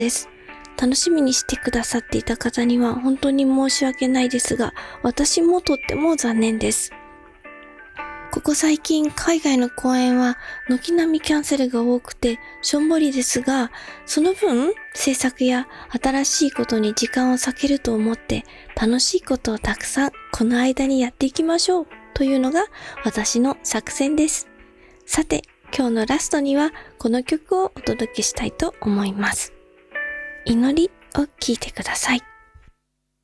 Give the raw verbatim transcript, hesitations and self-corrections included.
です。楽しみにしてくださっていた方には本当に申し訳ないですが、私もとっても残念です。ここ最近海外の公演は軒並みキャンセルが多くてしょんぼりですが、その分制作や新しいことに時間を割けると思って楽しいことをたくさんこの間にやっていきましょうというのが私の作戦です。さて、今日のラストにはこの曲をお届けしたいと思います。祈りを聴いてください。